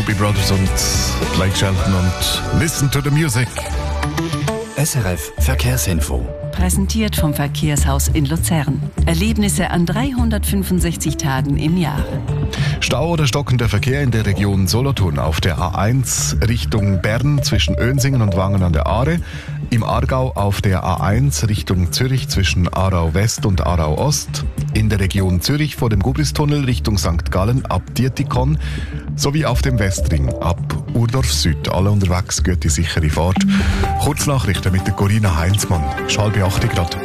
Doobie Brothers und Blake Shelton und Listen to the Music. SRF Verkehrsinfo. Präsentiert vom Verkehrshaus in Luzern. Erlebnisse an 365 Tagen im Jahr. Stau oder stockender Verkehr in der Region Solothurn auf der A1 Richtung Bern zwischen Önsingen und Wangen an der Aare. Im Aargau auf der A1 Richtung Zürich zwischen Aarau West und Aarau Ost. In der Region Zürich vor dem Gubristunnel Richtung St. Gallen ab Dietikon. Sowie auf dem Westring ab Urdorf Süd. Alle unterwegs, gute sichere Fahrt. Kurznachrichten mit der Corinna Heinzmann. Schalbe 8 Grad.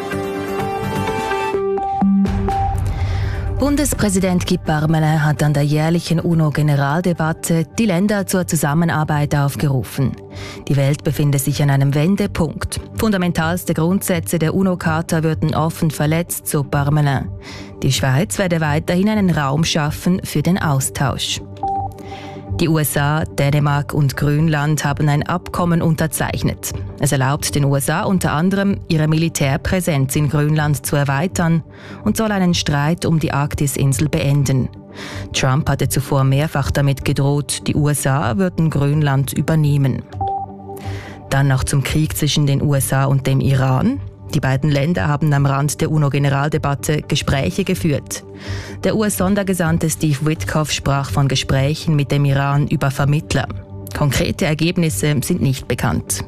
Bundespräsident Guy Parmelin hat an der jährlichen UNO-Generaldebatte die Länder zur Zusammenarbeit aufgerufen. Die Welt befinde sich an einem Wendepunkt. Fundamentalste Grundsätze der UNO-Charta würden offen verletzt, so Parmelin. Die Schweiz werde weiterhin einen Raum schaffen für den Austausch. Die USA, Dänemark und Grönland haben ein Abkommen unterzeichnet. Es erlaubt den USA unter anderem, ihre Militärpräsenz in Grönland zu erweitern und soll einen Streit um die Arktisinsel beenden. Trump hatte zuvor mehrfach damit gedroht, die USA würden Grönland übernehmen. Dann noch zum Krieg zwischen den USA und dem Iran. Die beiden Länder haben am Rand der UNO-Generaldebatte Gespräche geführt. Der US-Sondergesandte Steve Witkoff sprach von Gesprächen mit dem Iran über Vermittler. Konkrete Ergebnisse sind nicht bekannt.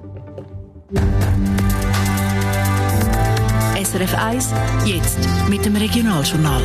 SRF 1, jetzt mit dem Regionaljournal.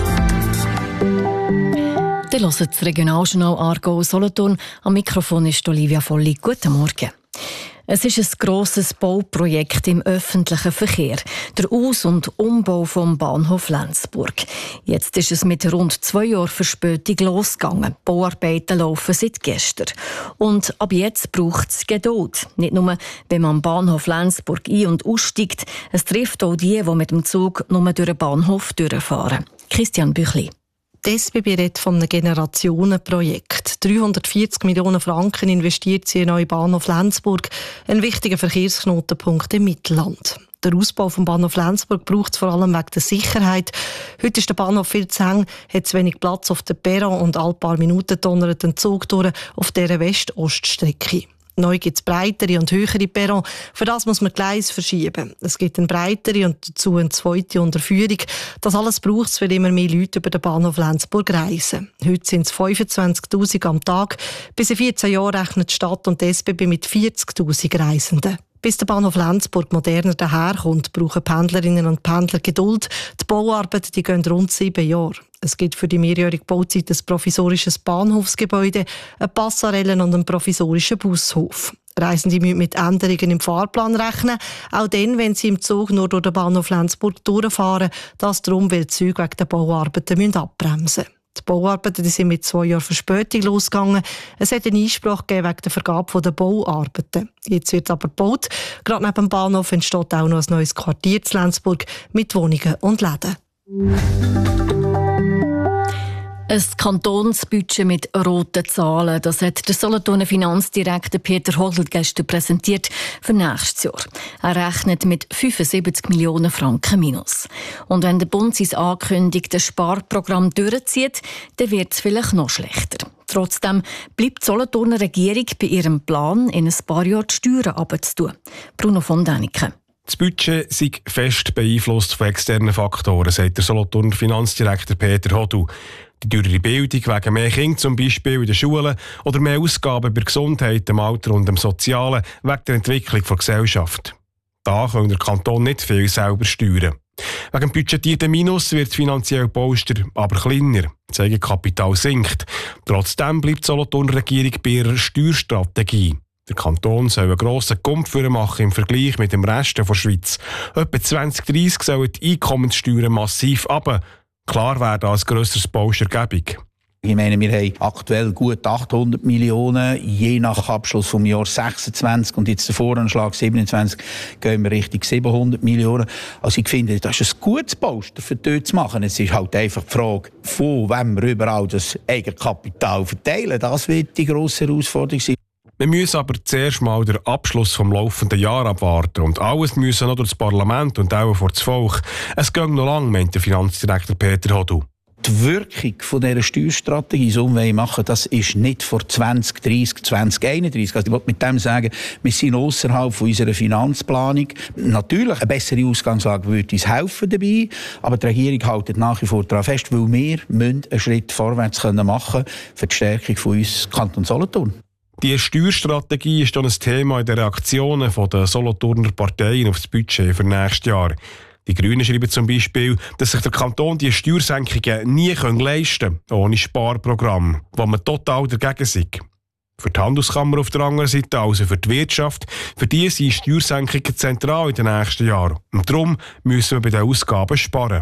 Ihr hört das Regionaljournal Aargau Solothurn. Am Mikrofon ist Olivia Volli. Guten Morgen. Es ist ein grosses Bauprojekt im öffentlichen Verkehr. Der Aus- und Umbau vom Bahnhof Lenzburg. Jetzt ist es mit rund 2 Jahren Verspätung losgegangen. Die Bauarbeiten laufen seit gestern. Und ab jetzt braucht es Geduld. Nicht nur, wenn man am Bahnhof Lenzburg ein- und aussteigt. Es trifft auch die mit dem Zug nur durch den Bahnhof durchfahren. Christian Büchli. Die SBB redet von einem Generationenprojekt. 340 Millionen Franken investiert sie in den neuen Bahnhof Lenzburg, ein wichtiger Verkehrsknotenpunkt im Mittelland. Der Ausbau vom Bahnhof Lenzburg braucht es vor allem wegen der Sicherheit. Heute ist der Bahnhof viel zu eng, hat zu wenig Platz auf dem Perron und alle paar Minuten donnert ein Zug durch auf dieser West-Ost-Strecke. Neu gibt es breitere und höhere Perron. Für das muss man Gleise verschieben. Es gibt eine breitere und dazu eine zweite Unterführung. Das alles braucht es, weil immer mehr Leute über den Bahnhof Lenzburg reisen. Heute sind es 25'000 am Tag. Bis in 14 Jahren rechnet die Stadt und die SBB mit 40'000 Reisenden. Bis der Bahnhof Lenzburg moderner daherkommt, brauchen Pendlerinnen und Pendler Geduld. Die Bauarbeiten gehen rund 7 Jahre. Es gibt für die mehrjährige Bauzeit ein provisorisches Bahnhofsgebäude, eine Passarelle und einen provisorischen Bushof. Reisende müssen mit Änderungen im Fahrplan rechnen, auch dann, wenn sie im Zug nur durch den Bahnhof Lenzburg durchfahren. Das darum, weil die Züge wegen der Bauarbeiten abbremsen müssen. Die Bauarbeiten sind mit 2 Jahren Verspätung losgegangen. Es hat einen Einspruch gegeben wegen der Vergabe der Bauarbeiten. Jetzt wird aber gebaut. Gerade neben dem Bahnhof entsteht auch noch ein neues Quartier in Lenzburg mit Wohnungen und Läden. Ein Kantonsbudget mit roten Zahlen, das hat der Solothurner Finanzdirektor Peter Hodl gestern präsentiert für nächstes Jahr. Er rechnet mit 75 Millionen Franken minus. Und wenn der Bund sein angekündigtes Sparprogramm durchzieht, dann wird es vielleicht noch schlechter. Trotzdem bleibt die Solothurner Regierung bei ihrem Plan, in ein paar Jahren die Steuern herabzutun. Bruno von Däniken. Das Budget sei fest beeinflusst von externen Faktoren, sagt der Solothurner Finanzdirektor Peter Hodl. Die teurere Bildung wegen mehr Kinder zum Beispiel in den Schulen oder mehr Ausgaben bei Gesundheit, dem Alter und dem Sozialen wegen der Entwicklung der Gesellschaft. Da kann der Kanton nicht viel selber steuern. Wegen dem budgetierten Minus wird das finanzielle Polster aber kleiner. Das Eigenkapital sinkt. Trotzdem bleibt die Solothurner Regierung bei ihrer Steuerstrategie. Der Kanton soll einen grossen Gump machen im Vergleich mit dem Rest der Schweiz. Etwa 2030 sollen die Einkommenssteuern massiv runter. Klar wäre als grösseres Polster gäbig. Ich meine, wir haben aktuell gut 800 Millionen, je nach Abschluss vom Jahr 26 und jetzt der Voranschlag 27 gehen wir Richtung 700 Millionen. Also ich finde, das ist ein gutes Polster für dort zu machen. Es ist halt einfach die Frage, von wem wir überall das Eigenkapital verteilen. Das wird die grosse Herausforderung sein. Wir müssen aber zuerst mal den Abschluss vom laufenden Jahr abwarten und alles müssen noch durch das Parlament und auch vor das Volk. Es geht noch lang, meint der Finanzdirektor Peter Hodl. die Wirkung von dieser Steuerstrategie, so wir machen, das ist nicht vor 2030, 2031. Also ich wollte mit dem sagen, wir sind ausserhalb von unserer Finanzplanung. Natürlich, eine bessere Ausgangslage würde uns helfen dabei, aber die Regierung hält nach wie vor daran fest, weil wir einen Schritt vorwärts machen können für die Stärkung von uns Kanton Solothurn. Die Steuerstrategie ist dann ein Thema in den Reaktionen der Solothurner Parteien auf das Budget für nächstes Jahr. Die Grünen schreiben zum Beispiel, dass sich der Kanton die Steuersenkungen nie leisten kann, ohne Sparprogramm, wo man total dagegen sind. Für die Handelskammer auf der anderen Seite, also für die Wirtschaft, für die sind Steuersenkungen zentral in den nächsten Jahren. Und darum müssen wir bei den Ausgaben sparen.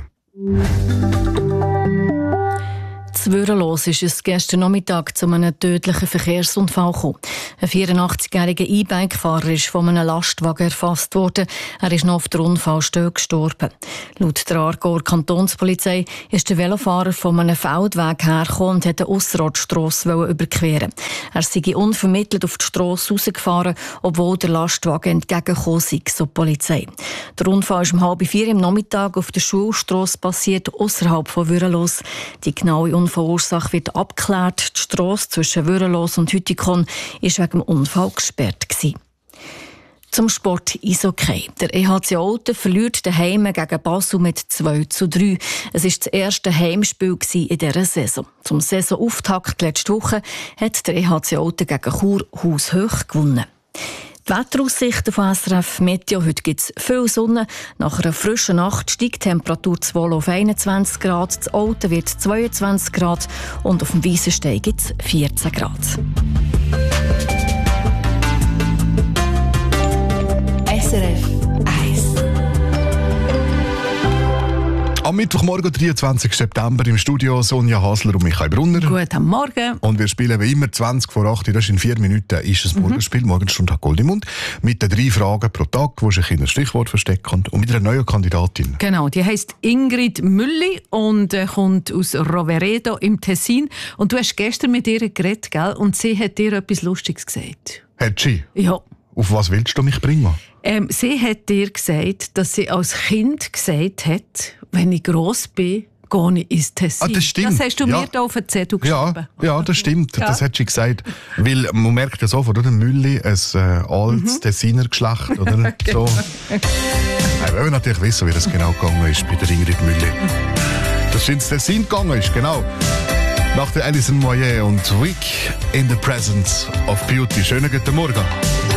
Würrelos ist es gestern Nachmittag zu einem tödlichen Verkehrsunfall gekommen. Ein 84-jähriger E-Bike-Fahrer ist von einem Lastwagen erfasst worden. Er ist noch auf der Unfallstelle gestorben. Laut der Aargauer Kantonspolizei ist der Velofahrer von einem Feldweg hergekommen und wollte eine Ausserortstrasse überqueren. Er sei unvermittelt auf die Strasse rausgefahren, obwohl der Lastwagen entgegengekommen sei, so die Polizei. Der Unfall ist um 3:30 am Nachmittag auf der Schulstrasse passiert, ausserhalb von Würrelos. Die genaue Unfallursache wird abgeklärt. Die Strasse zwischen Würrelos und Hütikon war wegen dem Unfall gesperrt gewesen. Zum Sport Eishockey. Der EHC Olten verliert daheim gegen Basel mit 2:3. Es war das erste Heimspiel in dieser Saison. Zum Saisonauftakt letzte Woche hat der EHC Olten gegen Chur haushoch gewonnen. Die Wetteraussichten von SRF Meteo. Heute gibt es viel Sonne. Nach einer frischen Nacht steigt die Temperatur zu Wohl auf 21 Grad. Das Olten wird 22 Grad und auf dem Weissenstein gibt es 14 Grad. SRF 1. Am Mittwochmorgen, 23. September, im Studio Sonja Hasler und Michael Brunner. Guten Morgen. Und wir spielen wie immer 20 vor 8. Das ist in 4 Minuten ist ein Morgenspiel, Morgenstunde Gold im Mund. Mit den 3 Fragen pro Tag, wo sich in ein Stichwort verstecken und mit einer neuen Kandidatin. Genau, die heisst Ingrid Mülli und kommt aus Roveredo im Tessin. Und du hast gestern mit ihr geredet, gell? Und sie hat dir etwas Lustiges gesagt. Hat sie? Ja. Auf was willst du mich bringen? Sie hat dir gesagt, dass sie als Kind gesagt hat, wenn ich gross bin, gehe ich ins Tessin. Das stimmt. Das hast du mir hier auf den Zettel geschrieben. Ja, das stimmt. Ja. Das hat sie gesagt. Weil man merkt ja sofort, oder? Mülli, ein altes Tessiner Geschlecht. Oder? So. Wir wollen natürlich wissen, wie das genau gegangen ist bei der Ingrid Mülli. Dass sie ins Tessin gegangen ist, genau. Nach der Alison Moyet und Week in the Presence of Beauty. Schönen guten Morgen.